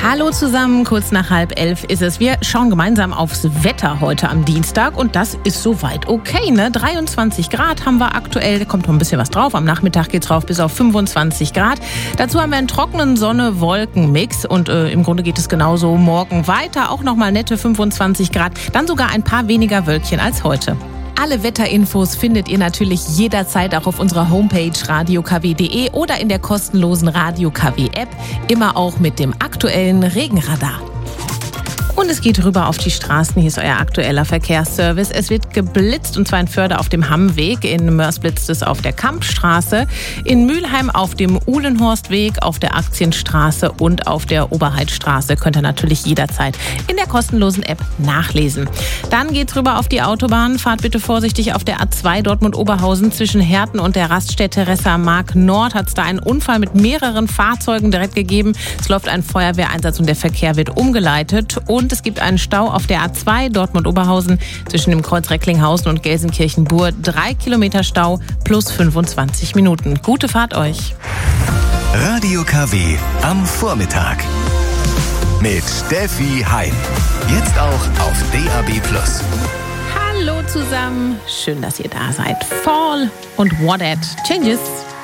Hallo zusammen, kurz nach 10:30 ist es. Wir schauen gemeinsam aufs Wetter heute am Dienstag und das ist soweit okay, ne? 23 Grad haben wir aktuell, da kommt noch ein bisschen was drauf. Am Nachmittag geht's rauf bis auf 25 Grad. Dazu haben wir einen trockenen Sonne-Wolken-Mix und im Grunde geht es genauso morgen weiter. Auch nochmal nette 25 Grad, dann sogar ein paar weniger Wölkchen als heute. Alle Wetterinfos findet ihr natürlich jederzeit auch auf unserer Homepage radiokw.de oder in der kostenlosen Radio KW App, immer auch mit dem aktuellen Regenradar. Und es geht rüber auf die Straßen. Hier ist euer aktueller Verkehrsservice. Es wird geblitzt, und zwar in Förde auf dem Hammweg. In Mörs blitzt es auf der Kampstraße. In Mülheim auf dem Uhlenhorstweg, auf der Aktienstraße und auf der Oberheidstraße. Könnt ihr natürlich jederzeit in der kostenlosen App nachlesen. Dann geht's rüber auf die Autobahn. Fahrt bitte vorsichtig auf der A2 Dortmund-Oberhausen zwischen Herten und der Raststätte Resser-Mark Nord. Hat es da einen Unfall mit mehreren Fahrzeugen direkt gegeben. Es läuft ein Feuerwehreinsatz und der Verkehr wird umgeleitet. Und es gibt einen Stau auf der A2 Dortmund-Oberhausen zwischen dem Kreuz Recklinghausen und Gelsenkirchen-Bur. 3 Kilometer Stau plus 25 Minuten. Gute Fahrt euch. Radio KW am Vormittag. Mit Steffi Heim. Jetzt auch auf DAB+. Hallo zusammen. Schön, dass ihr da seid. Fall und What At Changes.